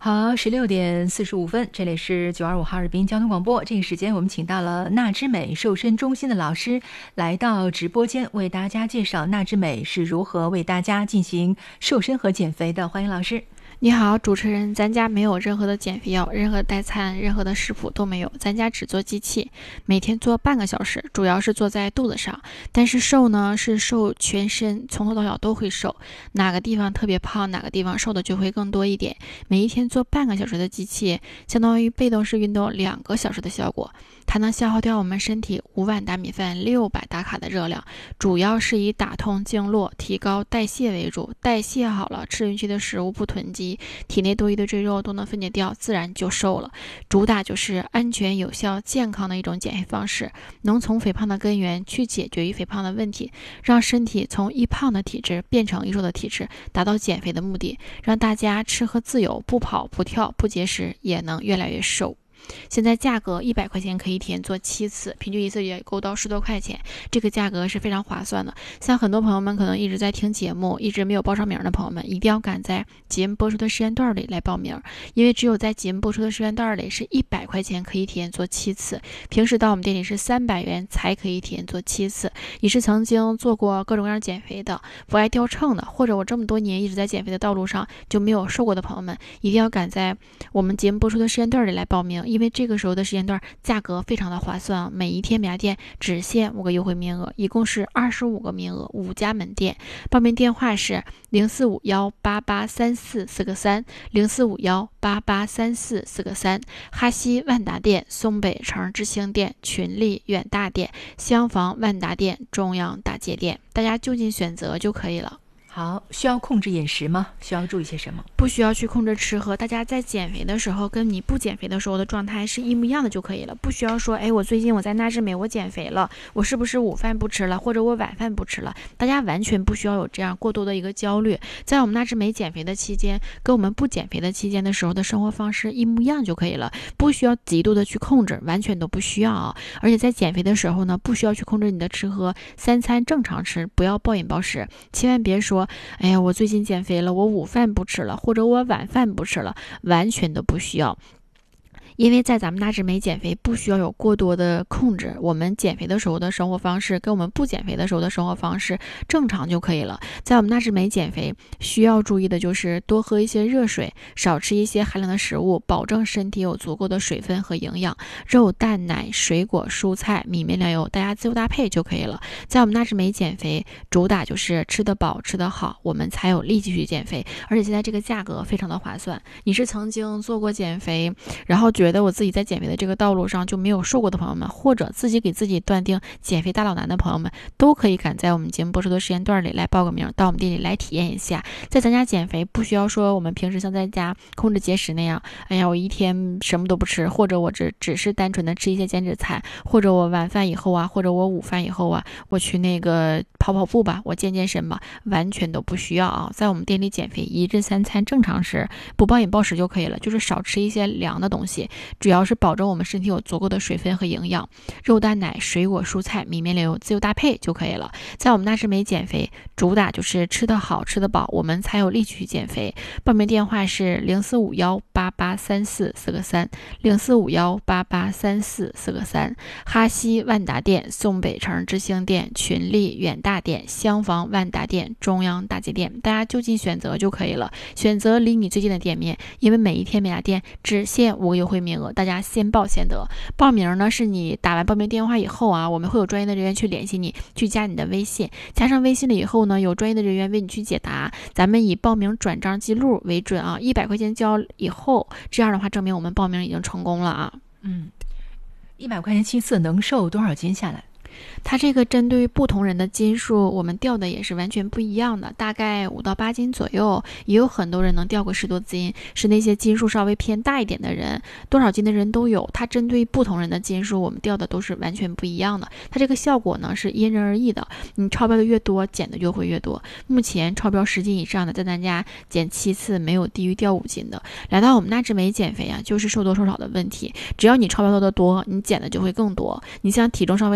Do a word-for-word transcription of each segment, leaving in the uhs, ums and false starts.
好，十六点四十五分，这里是九二五哈尔滨交通广播。这个时间我们请到了纳之美瘦身中心的老师来到直播间，为大家介绍纳之美是如何为大家进行瘦身和减肥的。欢迎老师。 你好，主持人，咱家没有任何的减肥药，任何代餐，任何的食谱都没有，咱家只做机器，每天做半个小时，主要是做在肚子上。但是瘦呢，是瘦全身，从头到脚都会瘦，哪个地方特别胖，哪个地方瘦的就会更多一点。每一天做半个小时的机器，相当于被动式运动两个小时的效果，它能消耗掉我们身体五碗大米饭、六百大卡的热量，主要是以打通经络、提高代谢为主。代谢好了，吃进去的食物不囤积，体内多余的赘肉都能分解掉，自然就瘦了。主打就是安全、有效、健康的一种减肥方式，能从肥胖的根源去解决于肥胖的问题，让身体从易胖的体质变成易瘦的体质，达到减肥的目的，让大家吃喝自由，不跑不跳不节食，也能越来越瘦。现在价格一百块钱可以一天做七次，平均一次也够到十多块钱，这个价格是非常划算的。像很多朋友们可能一直在听节目，一直没有报上名的朋友们，一定要赶在节目播出的时间段里来报名，因为只有在节目播出的时间段里是一百块钱可以一天做七次，平时到我们店里是三百元才可以一天做七次。你是曾经做过各种各样减肥的，不爱掉秤的，或者我这么多年一直在减肥的道路上就没有瘦过的朋友们，一定要赶在我们节目播出的时间段里来报名，因为这个时候的时间段价格非常的划算，每一天每家店只限五个优惠名额，一共是二十五个名额，五家门店。报名电话是零四五幺八八三四四个三，零四五幺八八三四四个三。哈西万达店、松北城知兴店、群力远大店、襄房万达店、中央大街店，大家就近选择就可以了。 好，需要控制饮食吗？需要注意些什么？ 不需要去控制吃喝，大家在减肥的时候跟你不减肥的时候的状态是一模一样的就可以了，不需要说，哎，我最近我在纳之美我减肥了，我是不是午饭不吃了，或者我晚饭不吃了？大家完全不需要有这样过多的一个焦虑，在我们纳之美减肥的期间，跟我们不减肥的期间的时候的生活方式一模一样就可以了，不需要极度的去控制，完全都不需要啊！而且在减肥的时候呢，不需要去控制你的吃喝，三餐正常吃，不要暴饮暴食，千万别说，哎呀，我最近减肥了，我午饭不吃了，或者我晚饭不吃了，完全都不需要。因为在咱们纳之美减肥不需要有过多的控制，我们减肥的时候的生活方式跟我们不减肥的时候的生活方式正常就可以了。在我们纳之美减肥需要注意的就是多喝一些热水，少吃一些寒凉的食物，保证身体有足够的水分和营养，肉蛋奶水果蔬菜米面粮油大家自由搭配就可以了。在我们纳之美减肥主打就是吃得饱吃得好，我们才有力气去减肥，而且现在这个价格非常的划算。你是曾经做过减肥，然后觉得我自己在减肥的这个道路上就没有瘦过的朋友们，或者自己给自己断定减肥大老难的朋友们，都可以赶在我们节目播出的时间段里来报个名，到我们店里来体验一下。在咱家减肥不需要说我们平时像在家控制节食那样，哎呀我一天什么都不吃，或者我只只是单纯的吃一些减脂餐，或者我晚饭以后啊，或者我午饭以后啊，我去那个跑跑步吧，我健健身吧，完全都不需要啊！在我们店里减肥一日三餐正常吃，不暴饮暴食就可以了，就是少吃一些凉的东西，主要是保证我们身体有足够的水分和营养，肉蛋奶水果蔬菜米面粮自由搭配就可以了。在我们纳之美减肥主打就是吃得好吃得饱，我们才有力气去减肥。报名电话是零四五幺八八三四四个三，零四五幺八八三四四个三。哈西万达店、松北城知兴店、群力远大店、襄房万达店、中央大街店，大家就近选择就可以了，选择离你最近的店面，因为每一天每家店只限五个优惠名额，大家先报先得。报名呢是你打完报名电话以后啊，我们会有专业的人员去联系你，去加你的微信，加上微信了以后呢，有专业的人员为你去解答，咱们以报名转账记录为准啊，一百块钱交以后，这样的话证明我们报名已经成功了啊。 嗯，一百块钱七次能瘦多少斤下来？ 它这个针对于不同人的斤数，我们掉的也是完全不一样的，大概五到八斤左右，也有很多人能掉个十多斤，是那些斤数稍微偏大一点的人，多少斤的人都有。它针对不同人的斤数，我们掉的都是完全不一样的。它这个效果呢是因人而异的，你超标的越多，减的就会越多。目前超标十斤以上的，在咱家减七次没有低于掉五斤的。来到我们纳之美减肥啊，就是瘦多瘦少的问题，只要你超标的多，你减的就会更多。你像体重稍微特别大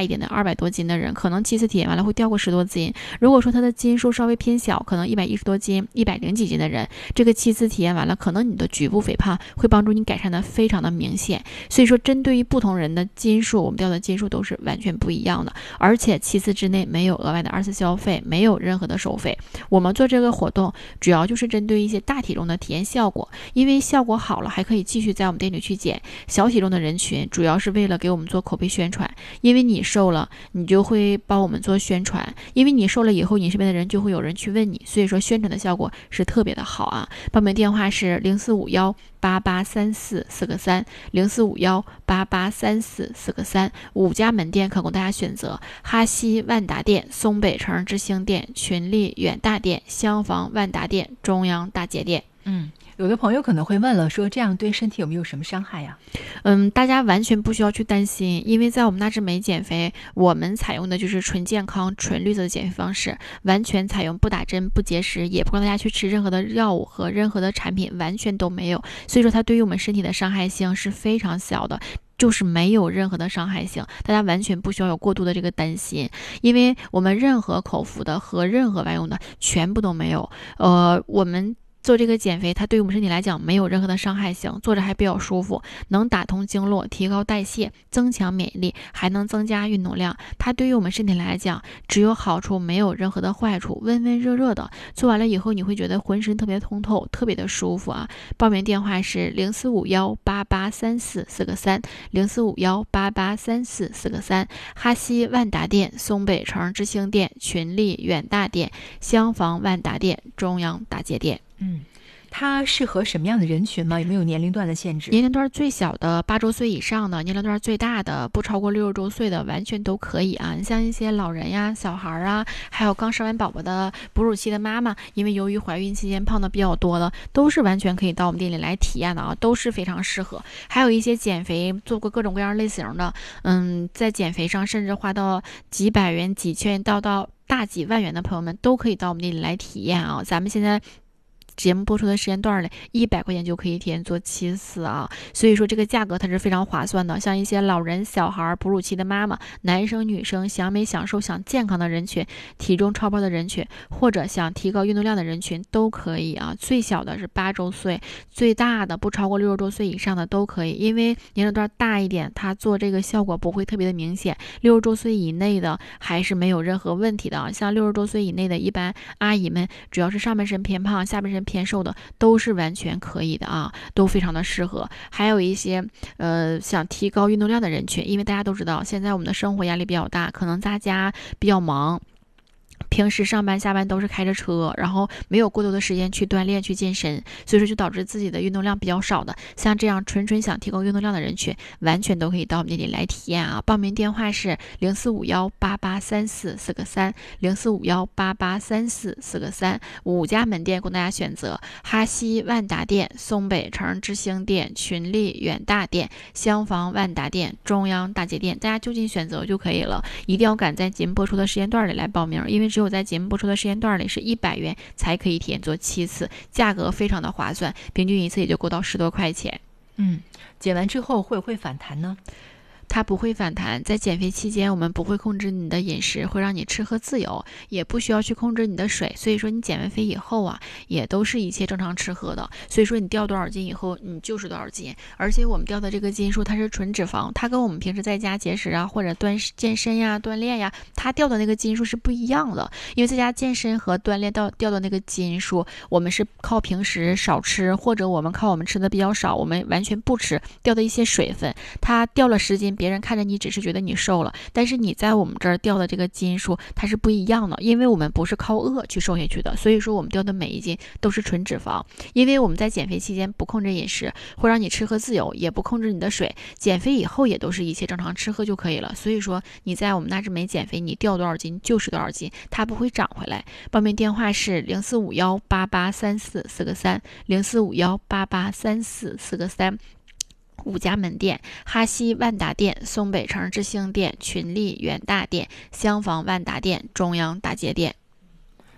大一点的二百多斤的人，可能七次体验完了会掉个十多斤。如果说他的斤数稍微偏小，可能一百一十多斤、一百零几斤的人，这个七次体验完了，可能你的局部肥胖会帮助你改善的非常的明显。所以说，针对于不同人的斤数，我们掉的斤数都是完全不一样的。而且七次之内没有额外的二次消费，没有任何的收费。我们做这个活动主要就是针对一些大体重的体验效果，因为效果好了还可以继续在我们店里去减。小体重的人群主要是为了给我们做口碑宣传，因为你瘦了，你就会帮我们做宣传，因为你瘦了以后，你身边的人就会有人去问你，所以说宣传的效果是特别的好啊。报名电话是零四五幺八八三四四个三，零四五幺八八三四四个三，五家门店可供大家选择：哈西万达店、松北城之星店、群力远大店、厢房万达店、中央大街店。 嗯，有的朋友可能会问了，说这样对身体有没有什么伤害呀？ 嗯，大家完全不需要去担心，因为在我们纳智美减肥，我们采用的就是纯健康、纯绿色的减肥方式，完全采用不打针、不节食，也不让大家去吃任何的药物和任何的产品，完全都没有。所以说，它对于我们身体的伤害性是非常小的。就是没有任何的伤害性，大家完全不需要有过度的这个担心，因为我们任何口服的和任何外用的全部都没有。呃，我们做这个减肥，它对于我们身体来讲没有任何的伤害性，做着还比较舒服，能打通经络，提高代谢，增强免疫力，还能增加运动量。它对于我们身体来讲只有好处，没有任何的坏处，温温热热的，做完了以后你会觉得浑身特别通透，特别的舒服啊。报名电话是零四五幺八八三四四个三，零四五幺八八三四四个三，哈西万达店、松北城之星店、群力远大店、厢房万达店、中央大街店。 嗯，它适合什么样的人群吗？有没有年龄段的限制？ 年龄段最小的八周岁以上的，年龄段最大的不超过六十周岁的，完全都可以啊。你像一些老人呀、小孩啊，还有刚生完宝宝的哺乳期的妈妈，因为由于怀孕期间胖的比较多的，都是完全可以到我们店里来体验的啊，都是非常适合。还有一些减肥做过各种各样类型的，嗯，在减肥上甚至花到几百元、几千元到到大几万元的朋友们，都可以到我们店里来体验啊。咱们现在节目播出的时间段里，一百块钱就可以体验做七次啊，所以说这个价格它是非常划算的。像一些老人、小孩、哺乳期的妈妈、男生、女生想美、想瘦、想健康的人群，体重超标的人群，或者想提高运动量的人群都可以啊。最小的是八周岁，最大的不超过六十周岁以上的都可以，因为年龄段大一点，它做这个效果不会特别的明显。六十周岁以内的还是没有任何问题的啊。像六十周岁以内的一般阿姨们，只要是上半身偏胖、下半身偏瘦的都是完全可以的啊，都非常的适合。还有一些呃想提高运动量的人群，因为大家都知道现在我们的生活压力比较大，可能大家比较忙，平时上班下班都是开着车，然后没有过多的时间去锻炼去健身，所以说就导致自己的运动量比较少的，像这样纯纯想提高运动量的人群，完全都可以到我们这里来体验啊。报名电话是零四五幺八八三四四个三，零四五幺八八三四四个三，五家门店供大家选择：哈西万达店、松北城之星店、群力远大店、厢房万达店、中央大街店，大家就近选择就可以了。一定要赶在节目播出的时间段里来报名，因为只有在节目播出的时间段里是一百元才可以体验做七次，价格非常的划算，平均一次也就够到十多块钱。 嗯，减完之后会不会反弹呢？ 它不会反弹，在减肥期间我们不会控制你的饮食，会让你吃喝自由，也不需要去控制你的水，所以说你减完肥以后啊，也都是一切正常吃喝的。所以说你掉多少斤以后，你就是多少斤。而且我们掉的这个斤数它是纯脂肪，它跟我们平时在家节食啊或者锻健身呀、锻炼呀，它掉的那个斤数是不一样的。因为在家健身和锻炼到掉的那个斤数，我们是靠平时少吃，或者我们靠我们吃的比较少，我们完全不吃掉的一些水分，它掉了十斤。别人看着你只是觉得你瘦了，但是你在我们这儿掉的这个斤数它是不一样的，因为我们不是靠饿去瘦下去的，所以说我们掉的每一斤都是纯脂肪。因为我们在减肥期间不控制饮食，会让你吃喝自由，也不控制你的水，减肥以后也都是一切正常吃喝就可以了。所以说你在我们纳智美减肥，你掉多少斤就是多少斤，它不会长回来。报名电话是零四五幺八八三四四个三，零四五幺八八三四四个三。五家门店：哈西万达店、松北城之星店、群力远大店、厢房万达店、中央大街店。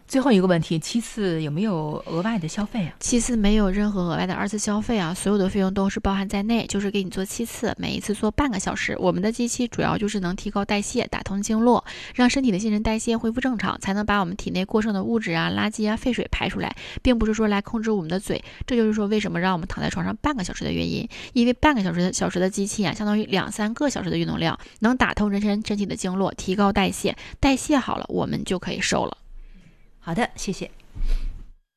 最后一个问题，七次有没有额外的消费啊？ 七次没有任何额外的二次消费啊，所有的费用都是包含在内，就是给你做七次，每一次做半个小时。我们的机器主要就是能提高代谢，打通经络，让身体的新陈代谢恢复正常，才能把我们体内过剩的物质啊、垃圾啊、废水排出来，并不是说来控制我们的嘴。这就是说为什么让我们躺在床上半个小时的原因，因为半个小时的小时的机器啊，相当于两三个小时的运动量，能打通人身身体的经络，提高代谢，代谢好了，我们就可以瘦了。 好的，谢谢。